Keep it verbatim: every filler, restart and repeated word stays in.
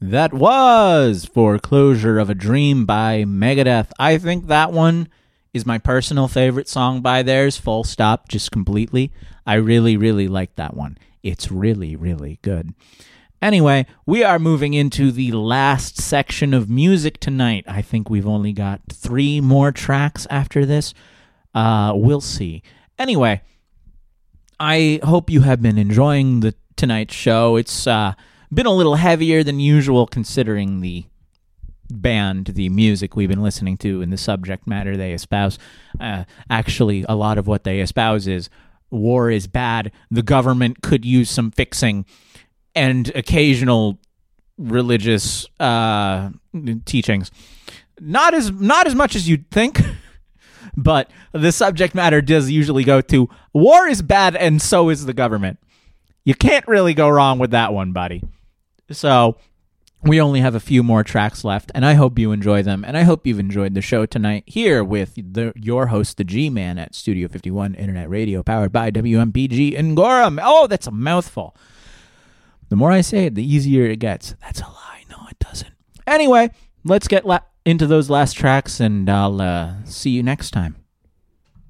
That was Foreclosure of a Dream by Megadeth. I think that one is my personal favorite song by theirs, full stop, just completely. I really, really like that one. It's really, really good. Anyway, we are moving into the last section of music tonight. I think we've only got three more tracks after this. Uh, we'll see. Anyway, I hope you have been enjoying the tonight's show. It's uh, been a little heavier than usual considering the band, the music we've been listening to, and the subject matter they espouse. Uh, actually, a lot of what they espouse is war is bad, the government could use some fixing, and occasional religious uh, teachings. Not as not as much as you'd think, but the subject matter does usually go to war is bad and so is the government. You can't really go wrong with that one, buddy. So we only have a few more tracks left, and I hope you enjoy them, and I hope you've enjoyed the show tonight here with the, your host, the G-Man, at Studio fifty-one Internet Radio, powered by W M P G in Gorham. Oh, that's a mouthful. The more I say it, the easier it gets. That's a lie. No, it doesn't. Anyway, let's get la- into those last tracks, and I'll uh, see you next time.